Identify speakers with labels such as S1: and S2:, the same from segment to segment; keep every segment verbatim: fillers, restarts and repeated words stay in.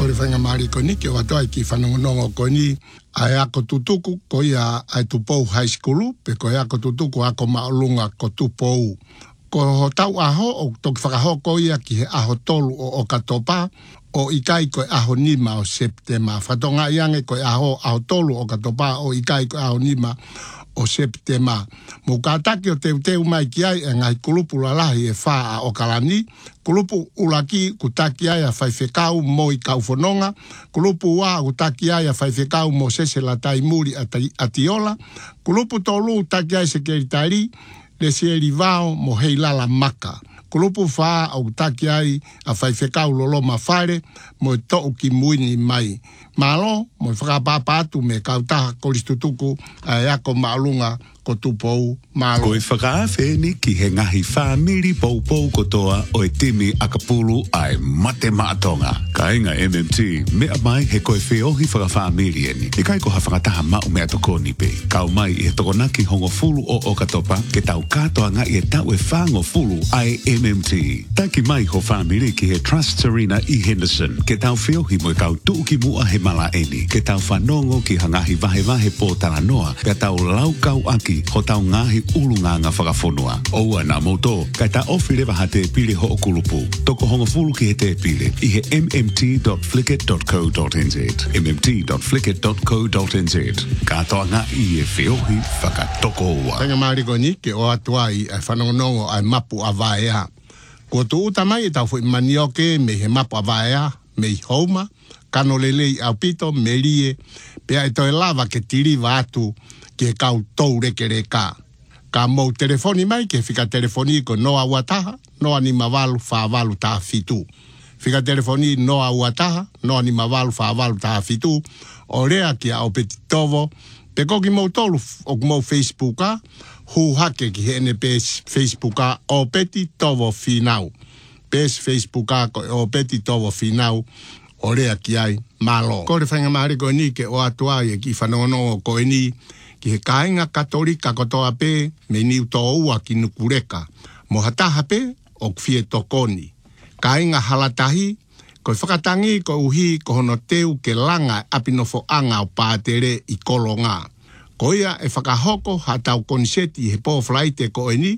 S1: le whainga maari ko ni, ke watoa ki whanongonongo ko ni, ai ako tutuku ko ia ai tupou high school, pe ko ia ako tutuku ako maolunga ko tupou. Ko ho tau aho, o toki whakaho ko ia ki he aho tolu o o katopa, o ikai ko aho nima o Septema. Whatonga iange ko aho aho tolu o katopa, o ikai ko aho nima o Septema. Mo kātaki o teu teu mai ki ai, e ngai kulupu lalahi e whaa o kalani, kulupu ulaki kutaki ai a whaiwhekau mo i kauwhanonga, kulupu wā kutaki ai a whaiwhekau mo sese la tai muri atiola, kulupu tolu taki ai se keritari, le sieri vao mo hei lala maka. Kulupu whaa au taki ai a whaiwhekau lolo mawhare mo i to'u ki muini mai. Malo, mo i whakapapatu me kautaha koristutuku a eako maalunga ko tupou malo.
S2: Ko i whakaawheni ki he ngahi whamiri poupou kotoa o e timi akapulu ai mate maatonga. Ka inga M M T, mea mai he koe whiohi whakawhamiri eni. E kai ko ha whakataha mau mea toko ni pe. Kau mai i he tokonaki hongo fulu o o katopa, ke tau katoa nga i e tau e whango fulu ai M M T. Taki mai ho whamiri ki he Trust Serena E. Henderson, ke tau whiohi mo i kau tuuki mua he mala eni, ke tau whanongo ki hangahi vahe vahe po talanoa, ke tau lau kau aki ho tau ngahi ulunga nga whakafonua. Oua nā moto, kai ta ofi lewa ha te pile ho o kulupu. Toko hongo fulu ki he te pile, i he m m t dot flickr dot co dot n z. m m t dot flickr dot co dot n z. Katoa nga i e whiohi whakatoko ua.
S1: Tanga mariko ni, ke o atua i e whanongonongo ai mapu a vaea. Ko tu uta mai e tau fui manioke me he mapu a vaea, me i houma, kano lelei au pito, me lie, pea e toi lava ke tiriva atu, ke kau tau reke reka. Ka mou telefoni mai, ke fika telefoni ko noa uataha, noa ni mavalu whaavalu taha fitu. Fika telefoni noa uataha, noa ni mavalu whaavalu taha fitu, o rea ki a o peti tovo, pe koki mou tolu o mou Facebooka, hu hake ki he ene pes Facebooka o peti tovo finau. Pes Facebooka o peti tovo finau, o rea ki ai malo. Kore whainga mahariko ni ke o atua e ki whanongonongo ko e ni, ki he kāinga katolika kotoa pē, me niu tō ua ki nukureka. Mo hataha pē, o kwhie tokoni. Kāinga halatahi, ko whakatangi ko uhi ko hono teu ke langa apinofo anga o pātere i kolonga. Ko ia e whakahoko hatau konseti he pōwhlaite ko e ni,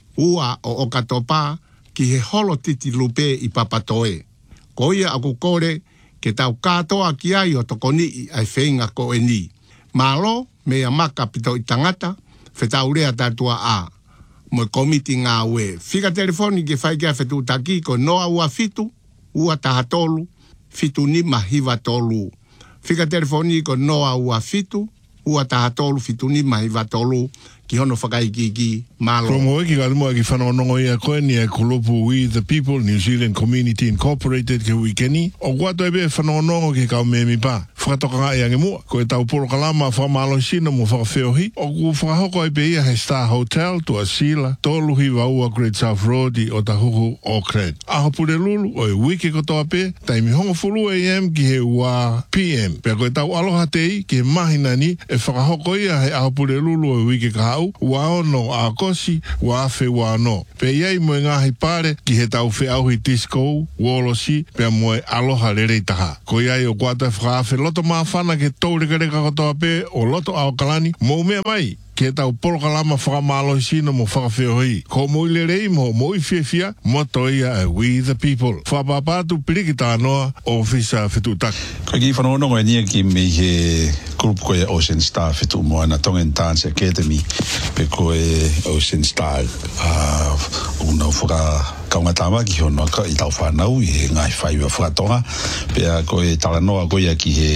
S1: ua o okatopa ki he holo titi lupe i papatoe. Ko ia aku kore ke tau katoa ki ai o tokoni i ai whenga ko e ni. Malo, mea maka pito i tangata, whetaurea tatua a. Mo komiti ngā ue. Whika telefoni ke whai kia whetu taki ko noa ua fitu, ua taha tolu, fitu nima hiva tolu. Whika telefoni ko noa ua fitu, ua taha tolu, fitu nima hiva tolu, ki hono whakaikiki malo.
S3: From Oeki ka lumua ki whanongonongo ia koe ni e kulupu We the People, New Zealand Community Incorporated ke wikeni. O kuato ebe whanongonongo ki kau me mi pā. Whakatoka ngā ia nge mua. Ko e tau poro kalama whamalo sina mo whakawheohi. O ku whakahoko ebe ia he Star Hotel to Asila. Toluhi waua Great South Road i o tahuhu Auckland. Aho pure lulu o e wiki kotoa pe. Taimi hongo fulu A M ki he ua P M. Pea ko e tau aloha tei ki he mahina ni e whakahoko ia he aho pure lulu o e wiki ka hau. Ua ono a kosi, ua afe ua no. Pe iei moe ngahi pare ki he tau whi auhi disco, wolosi, pe moe aloha rerei taha. Ko iei o kuata whakaafe loto maa whana ke taurekareka kotoa pe o loto ao kalani, mo mea mai. Ke tau polo kalama whakamalo sino mo whakawheohi. Ko moi lerei mo moi whiawhia, mo toia e We the People. Whapapatu piriki tā noa o whisa whetutaki.
S4: Ko ki whanonongo e nia ki me he grupu koe Ocean Star whetu mo ana Tongan Dance Academy pe koe Ocean Star uh, unau whaka kaunga tāma ki hono ka i tau whanau i he ngai whaiwa whakatonga pea koe talanoa koe ki he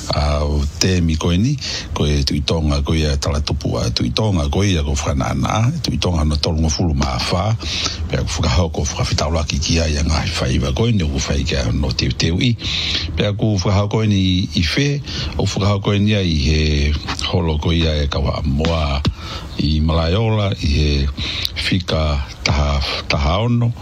S4: uh, tēmi koe ni koe tuitonga koe talatupu tuitonga koe a ko whanana tuitonga no tolunga fulu maa wha pea ko whakahoko whakawhitaulaki ki ai a ngai whaiwa koe ni o whai kia no teu teu i pea ko whakahoko ni i whe o whakahoko ni i he holo koe e kawa moa i Malaiola i he whika taha, taha ono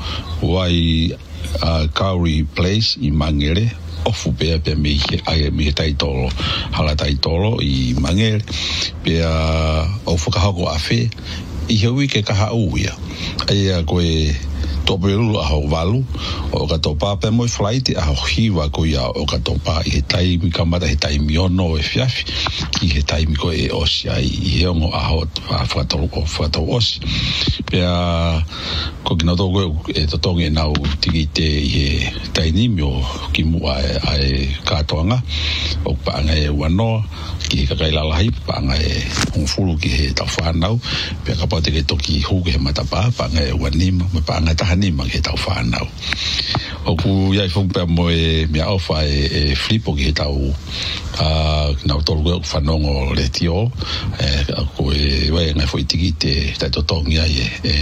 S4: wai uh, Kauri Place i Mangere ofu pea pea me he ai me he taitolo hala taitolo i Mangere pea o whakahoko a whe i hewi ke kaha uia ai a koe topelu a ho valu o ka topa pe mo flight a ho hiwa ko ia o ka topa i he taimi kamata he taimi ono e fiafi i he taimi ko e osi ai i ongo a ho a fato o fato osi pe a ko kino to ko e to tonge na u tiki te i he taimi o ki mu ai ai ka tonga o pa nga e wano ki ka kai la lai pa nga e un fulu ki he ta fanau pe ka pa te ke toki hu ke mata pa pa nga e wanima pa nga ta ni ma ke tau whanau. O ku iai whungpea mo e mea awha e, e flipo ki he tau uh, nau tolu koe whanongo le tio e ko e wai ngai fwoi tiki te tai totongi ai e, e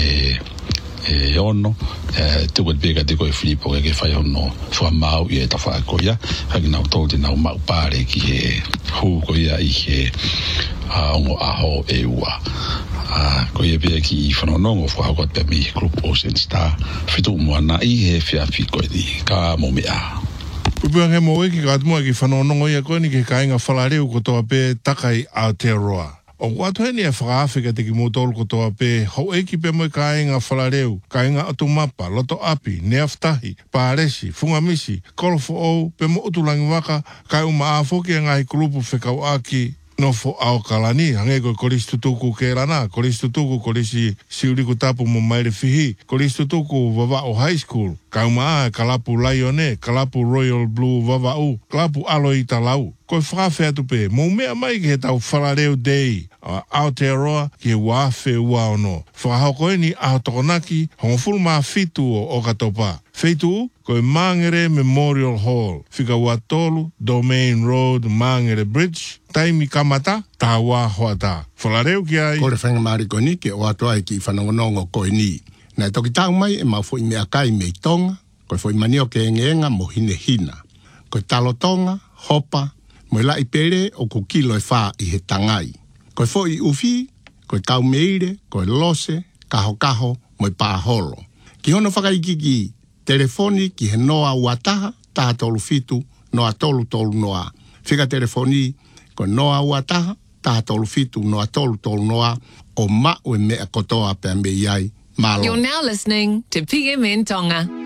S4: e ono e te koe peka te koe flipo ke ke whai ono wha mau i e ta wha koia haki nau tolu te nau mau pare ki he hu koia i he uh, ongo aho e ua. Ah, ko ye be ki whanonongo whakakot pe mi Group Ocean Star whitu moana i he whiawhi koe ni ka mo mea.
S3: Pupua nge mo eki ka atumua ki whanonongo ia koe ni ke kainga whalareu ko toa pe takai Aotearoa. O watu heni e whakaawhika te ki motolu ko toa pe hau eki pe mo kainga whalareu, kainga atumapa, loto api, neaftahi, pāresi, fungamisi, kolofo ou, pe mo utulangi waka, kai uma aafoki ngai kulupu whekau aki no fo ao kalani hange ko koristu tuku ke rana koristu tuku korisi siuri ku tapu mo maire fihi koristu tuku vava o high school kauma kalapu Lione kalapu Royal Blue vava u kalapu Aloi Talau ko frafe atu pe mo mea mai ke tau whalareu dei a Aotearoa ke wafe ua ono whakahau koe ni ahotokonaki hongfulu maa fitu o okatopa feitu ko Mangere Memorial Hall fika watolu Domain Road Mangere Bridge taimi kamata tawa hoata whalareu ki ai
S1: kore whenga mariko ni ke o atoa ki whanongonongo koe ni na toki tau mai e mau fo i mea kai mei tonga koe fo i manio ke engenga mo hine hina koe talo tonga hopa mo la ipere o ku kilo e wha i he tangai. Koe fo i ufi, koe tau meire, koe lose, kaho kaho, mo i pāholo. Ki hono whakaiki ki telefoni ki he noa uataha, taha tolu fitu, noa tolu tolu noa. Whika telefoni, koe noa uataha, taha tolu fitu, noa tolu tolu noa, o ma ue mea kotoa pe me iai, malo.
S5: You're now listening to P M N Tonga.